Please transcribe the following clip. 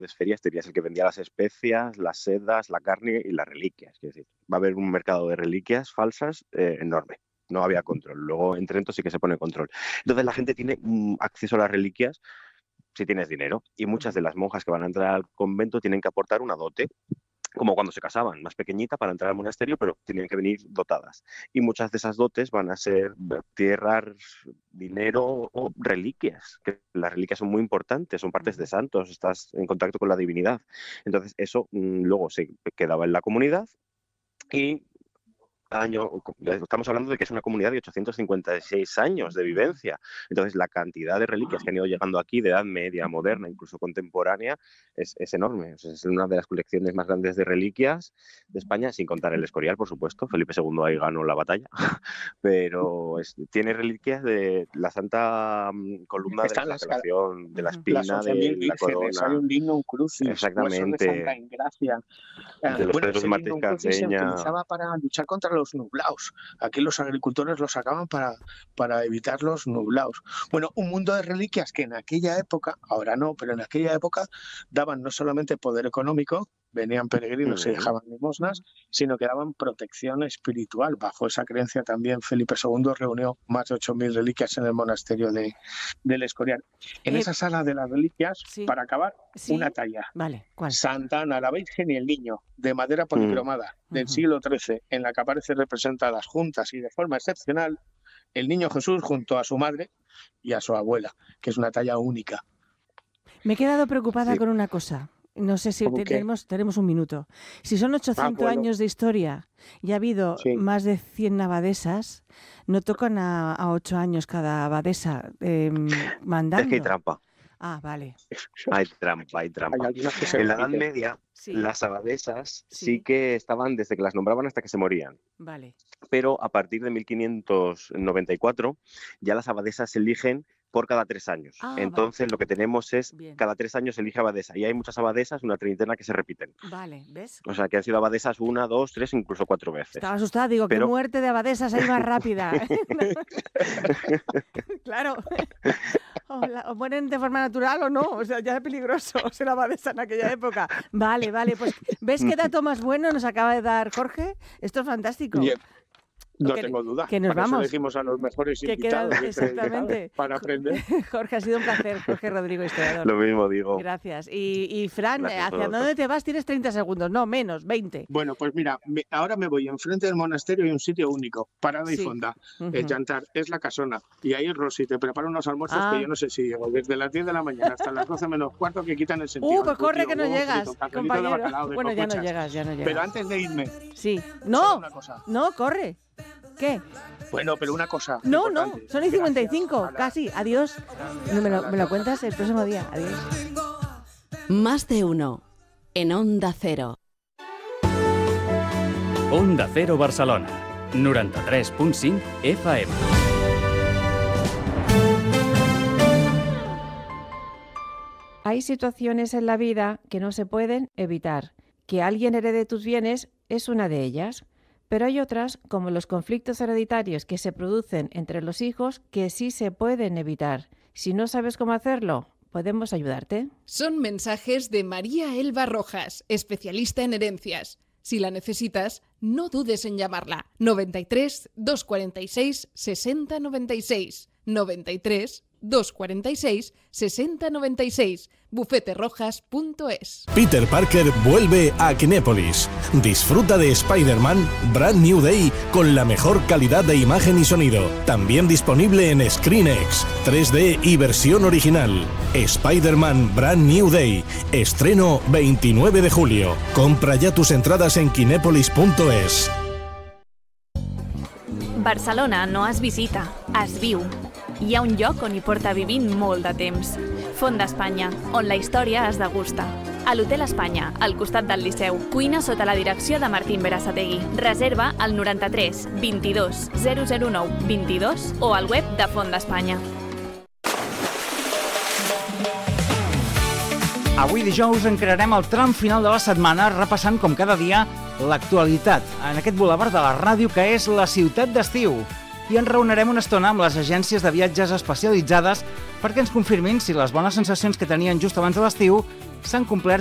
ferias tenías el que vendía las especias, las sedas, la carne y las reliquias. Es decir, va a haber un mercado de reliquias falsas enorme. No había control. Luego en Trento sí que se pone control. Entonces la gente tiene acceso a las reliquias si tienes dinero. Y muchas de las monjas que van a entrar al convento tienen que aportar una dote, como cuando se casaban, más pequeñita para entrar al monasterio, pero tienen que venir dotadas. Y muchas de esas dotes van a ser tierras, dinero o reliquias, que las reliquias son muy importantes, son partes de santos, estás en contacto con la divinidad. Entonces eso luego se quedaba en la comunidad y estamos hablando de que es una comunidad de 856 años de vivencia. Entonces, la cantidad de reliquias que han ido llegando aquí, de edad media, moderna, incluso contemporánea, es enorme. O sea, es una de las colecciones más grandes de reliquias de España, sin contar el Escorial, por supuesto. Felipe II ahí ganó la batalla. Pero tiene reliquias de la Santa Columna de la Flagelación, de la espina, de la corona. Hay un ligno, un crucis, exactamente, de Santa Engracia. De los Pedros Martínez Cardeña. Se utilizaba para luchar contra los nublaos. Aquí los agricultores los sacaban para evitar los nublaos. Bueno, un mundo de reliquias que en aquella época, ahora no, pero en aquella época daban no solamente poder económico, venían peregrinos y dejaban limosnas, sino que daban protección espiritual. Bajo esa creencia también Felipe II reunió más de 8.000 reliquias en el monasterio del Escorial. En esa sala de las reliquias, para acabar, una talla. Vale, ¿cuál? Santa Ana, la Virgen y el Niño, de madera policromada, del siglo XIII, en la que aparecen representadas juntas y de forma excepcional el Niño Jesús junto a su madre y a su abuela, que es una talla única. Me he quedado preocupada con una cosa. No sé si tenemos un minuto. Si son 800 años de historia y ha habido más de 100 abadesas, ¿no tocan a 8 años cada abadesa mandando? Es que hay trampa. Ah, vale. Hay trampa. En la Edad Media, las abadesas sí que estaban desde que las nombraban hasta que se morían. Vale. Pero a partir de 1594 ya las abadesas se eligen por cada 3 años. Entonces lo que tenemos es cada 3 años se elige abadesa. Y hay muchas abadesas, una treintena que se repiten. Vale, ¿ves? O sea, que han sido abadesas 1, 2, 3, incluso 4 veces. Estaba asustada, digo, ¿qué muerte de abadesas hay más rápida? Claro. O mueren de forma natural o no. O sea, ya es peligroso ser abadesa en aquella época. Vale, pues ¿ves qué dato más bueno nos acaba de dar Jorge? Esto es fantástico. No tengo duda. Que nos vamos. Eso elegimos a los mejores invitados. Exactamente. Para aprender. Jorge, ha sido un placer. Jorge Rodrigo, historiador. Lo mismo digo. Gracias. Y Fran, ¿hacia dónde te vas? Tienes 30 segundos. No, menos, 20. Bueno, pues mira, ahora me voy. Enfrente del monasterio hay un sitio único, parada y fonda. El Jantar, es la casona. Y ahí Rosy te prepara unos almuerzos que yo no sé si llego. Desde las 10 de la mañana hasta las 12 menos cuarto que quitan el sentido. Pues corre que no llegas, compañero. Bueno, ya no llegas. Pero antes de irme. Sí. No, corre. ¿Qué? Bueno, pero una cosa. No, son y 55, casi. Adiós. Me lo cuentas el próximo día. Adiós. Más de uno en Onda Cero. Onda Cero Barcelona, 93.5 FM. Hay situaciones en la vida que no se pueden evitar. Que alguien herede tus bienes es una de ellas. Pero hay otras, como los conflictos hereditarios que se producen entre los hijos, que sí se pueden evitar. Si no sabes cómo hacerlo, ¿podemos ayudarte? Son mensajes de María Elba Rojas, especialista en herencias. Si la necesitas, no dudes en llamarla. 93 246 6096. 93 246 6096. bufeterrojas.es. Peter Parker vuelve a Kinépolis. Disfruta de Spider-Man Brand New Day con la mejor calidad de imagen y sonido. También disponible en ScreenX, 3D y versión original. Spider-Man Brand New Day. Estreno 29 de julio. Compra ya tus entradas en kinépolis.es. Barcelona no es visita, es viu. Hi ha un lloc on hi porta vivint molt de temps. Font d'Espanya, on la història es degusta. A l'Hotel Espanya, al costat del Liceu. Cuina sota la direcció de Martín Berasategui. Reserva al 93 22 009 22 o al web de Font d'Espanya. Avui dijous encararem el tram final de la setmana repassant com cada dia l'actualitat en aquest bulevard de la ràdio que és la ciutat d'estiu. I ens reunirem una estona amb les agències de viatges especialitzades perquè ens confirmin si les bones sensacions que tenien just abans de l'estiu s'han complert